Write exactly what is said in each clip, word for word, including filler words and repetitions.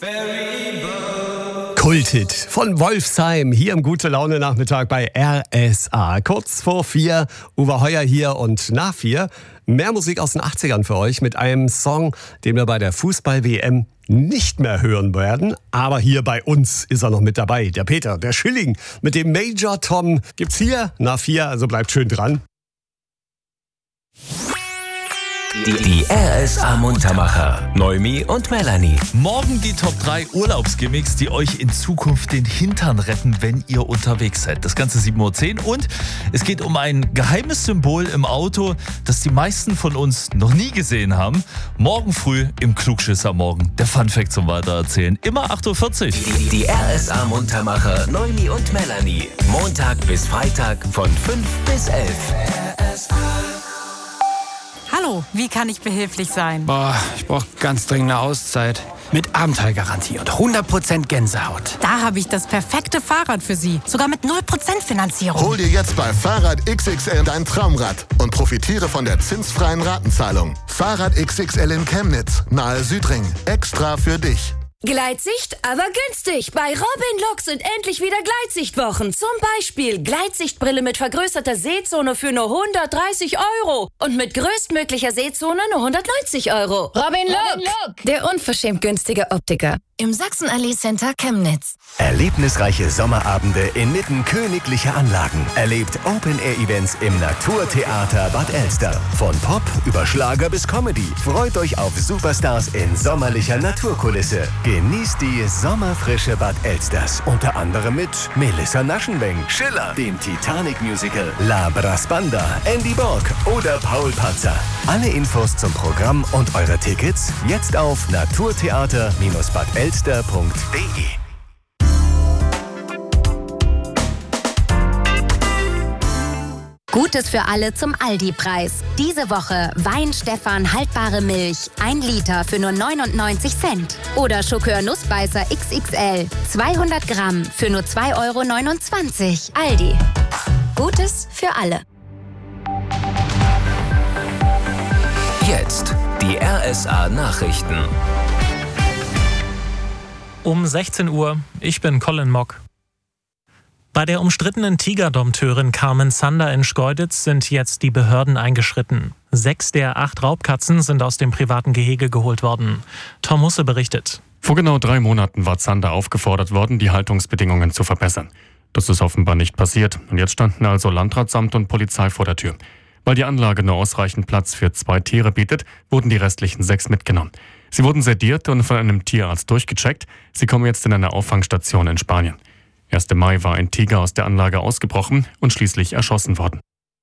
Kulthit von Wolfsheim hier im Gute-Laune-Nachmittag bei R S A. Kurz vor vier, Uwe Heuer hier und nach vier. Mehr Musik aus den achtzigern für euch mit einem Song, den wir bei der Fußball-W M nicht mehr hören werden. Aber hier bei uns ist er noch mit dabei. Der Peter, der Schilling mit dem Major Tom gibt's hier nach vier, also bleibt schön dran. Die, die R S A-Muntermacher, Noemi und Melanie. Morgen die Top drei Urlaubsgimmicks, die euch in Zukunft den Hintern retten, wenn ihr unterwegs seid. Das Ganze sieben Uhr zehn und es geht um ein geheimes Symbol im Auto, das die meisten von uns noch nie gesehen haben. Morgen früh im Klugschissermorgen. Der Funfact zum Weitererzählen. Immer acht Uhr vierzig. Die, die R S A-Muntermacher, Noemi und Melanie. Montag bis Freitag von fünf bis elf. R S A. Hallo, wie kann ich behilflich sein? Boah, ich brauche ganz dringend eine Auszeit. Mit Abenteuergarantie und hundert Prozent Gänsehaut. Da habe ich das perfekte Fahrrad für Sie. Sogar mit null Prozent Finanzierung. Hol dir jetzt bei Fahrrad X X L dein Traumrad und profitiere von der zinsfreien Ratenzahlung. Fahrrad X X L in Chemnitz, nahe Südring. Extra für dich. Gleitsicht, aber günstig. Bei Robin Look sind endlich wieder Gleitsichtwochen. Zum Beispiel Gleitsichtbrille mit vergrößerter Sehzone für nur hundertdreißig Euro. Und mit größtmöglicher Sehzone nur hundertneunzig Euro. Robin Look, Look. Der unverschämt günstige Optiker. Im Sachsenallee Center Chemnitz. Erlebnisreiche Sommerabende inmitten königlicher Anlagen. Erlebt Open-Air-Events im Naturtheater Bad Elster. Von Pop über Schlager bis Comedy. Freut euch auf Superstars in sommerlicher Naturkulisse. Genießt die Sommerfrische Bad Elsters. Unter anderem mit Melissa Naschenweng, Schiller, dem Titanic-Musical, La Brasbanda, Andy Borg oder Paul Patzer. Alle Infos zum Programm und eure Tickets jetzt auf naturtheater Bad elster punkt de. Gutes für alle zum Aldi-Preis. Diese Woche Wein-Stefan haltbare Milch, ein Liter für nur neunundneunzig Cent. Oder Schokör Nussbeißer X X L, zweihundert Gramm für nur zwei Euro neunundzwanzig. Aldi. Gutes für alle. Jetzt die R S A-Nachrichten. Um sechzehn Uhr, ich bin Colin Mock. Bei der umstrittenen Tigerdompteurin Carmen Zander in Schkeuditz sind jetzt die Behörden eingeschritten. Sechs der acht Raubkatzen sind aus dem privaten Gehege geholt worden. Tom Husse berichtet. Vor genau drei Monaten war Zander aufgefordert worden, die Haltungsbedingungen zu verbessern. Das ist offenbar nicht passiert und jetzt standen also Landratsamt und Polizei vor der Tür. Weil die Anlage nur ausreichend Platz für zwei Tiere bietet, wurden die restlichen sechs mitgenommen. Sie wurden sediert und von einem Tierarzt durchgecheckt. Sie kommen jetzt in eine Auffangstation in Spanien. ersten Mai war ein Tiger aus der Anlage ausgebrochen und schließlich erschossen worden.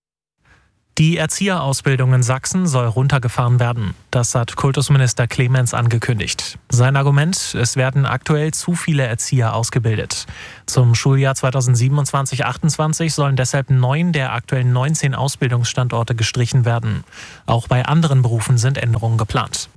Die Erzieherausbildung in Sachsen soll runtergefahren werden. Das hat Kultusminister Clemens angekündigt. Sein Argument, es werden aktuell zu viele Erzieher ausgebildet. Zum Schuljahr zweitausendsiebenundzwanzig achtundzwanzig sollen deshalb neun der aktuellen neunzehn Ausbildungsstandorte gestrichen werden. Auch bei anderen Berufen sind Änderungen geplant.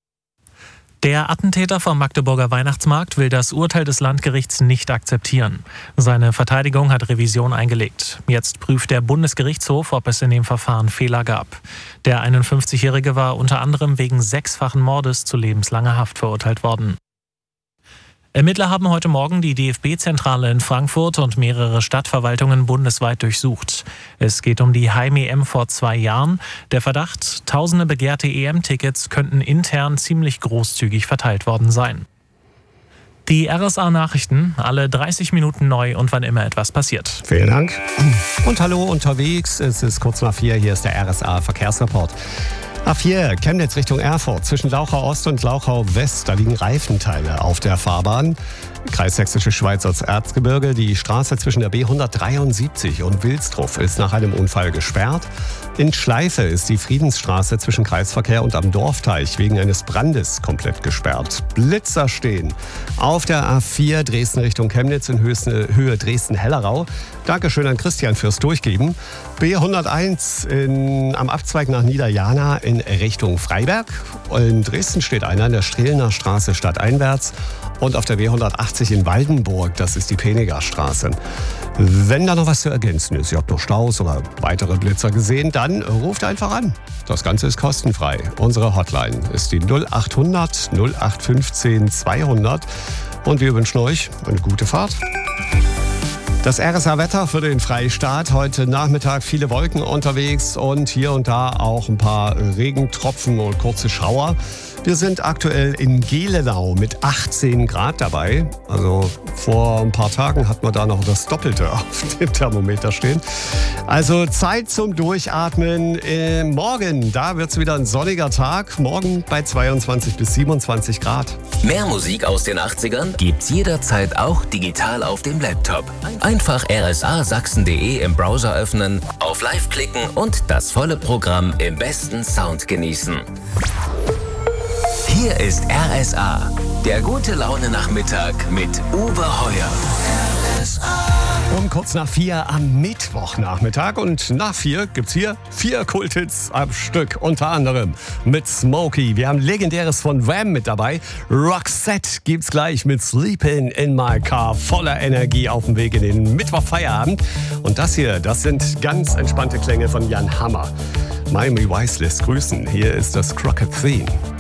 Der Attentäter vom Magdeburger Weihnachtsmarkt will das Urteil des Landgerichts nicht akzeptieren. Seine Verteidigung hat Revision eingelegt. Jetzt prüft der Bundesgerichtshof, ob es in dem Verfahren Fehler gab. Der einundfünfzigjährige war unter anderem wegen sechsfachen Mordes zu lebenslanger Haft verurteilt worden. Ermittler haben heute Morgen die D F B-Zentrale in Frankfurt und mehrere Stadtverwaltungen bundesweit durchsucht. Es geht um die Heim-E M vor zwei Jahren. Der Verdacht, tausende begehrte E M-Tickets könnten intern ziemlich großzügig verteilt worden sein. Die R S A-Nachrichten, alle dreißig Minuten neu und wann immer etwas passiert. Vielen Dank. Und hallo unterwegs, es ist kurz nach vier, hier ist der R S A-Verkehrsreport. A vier, Chemnitz Richtung Erfurt, zwischen Lauchau Ost und Lauchau West, da liegen Reifenteile auf der Fahrbahn. Kreis Sächsische Schweiz als Erzgebirge, die Straße zwischen der B hundertdreiundsiebzig und Wilsdruff ist nach einem Unfall gesperrt. In Schleife ist die Friedensstraße zwischen Kreisverkehr und am Dorfteich wegen eines Brandes komplett gesperrt. Blitzer stehen auf der A vier Dresden Richtung Chemnitz in Höhe Dresden-Hellerau. Dankeschön an Christian fürs Durchgeben. B hunderteins in, am Abzweig nach Niederjana in Richtung Freiberg. In Dresden steht einer in der Strehlener Straße stadteinwärts. Und auf der B hundertachtzig in Waldenburg, das ist die Peniger Straße. Wenn da noch was zu ergänzen ist, ihr habt noch Staus oder weitere Blitzer gesehen, dann ruft einfach an. Das Ganze ist kostenfrei. Unsere Hotline ist die null acht hundert null acht fünfzehn zweihundert. Und wir wünschen euch eine gute Fahrt. Das R S A-Wetter für den Freistaat. Heute Nachmittag viele Wolken unterwegs und hier und da auch ein paar Regentropfen und kurze Schauer. Wir sind aktuell in Gelenau mit achtzehn Grad dabei. Also vor ein paar Tagen hat man da noch das Doppelte auf dem Thermometer stehen. Also Zeit zum Durchatmen. Äh, morgen, da wird es wieder ein sonniger Tag. Morgen bei zweiundzwanzig bis siebenundzwanzig Grad. Mehr Musik aus den achtzigern gibt's jederzeit auch digital auf dem Laptop. Einfach r s a sachsen punkt d e im Browser öffnen, auf Live klicken und das volle Programm im besten Sound genießen. Hier ist R S A, der gute Laune-Nachmittag mit Uwe Heuer. R S A. Um kurz nach vier am Mittwochnachmittag und nach vier gibt's hier vier Kulthits am Stück. Unter anderem mit Smokey. Wir haben Legendäres von Wham mit dabei. Roxette gibt's gleich mit Sleeping in My Car. Voller Energie auf dem Weg in den Mittwochfeierabend. Und das hier, das sind ganz entspannte Klänge von Jan Hammer. Miami Vice lässt grüßen. Hier ist das Crooked Theme.